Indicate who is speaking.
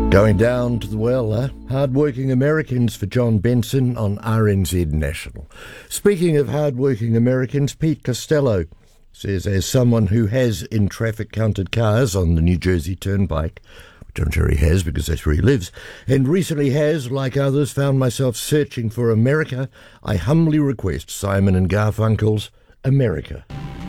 Speaker 1: Going down to the well, hard-working Americans for John Benson on RNZ National. Speaking of hard-working Americans, Pete Costello says, as someone who has in traffic counted cars on the New Jersey Turnpike, which I'm sure he has because that's where he lives, and recently has, like others, found myself searching for America, I humbly request Simon and Garfunkel's America.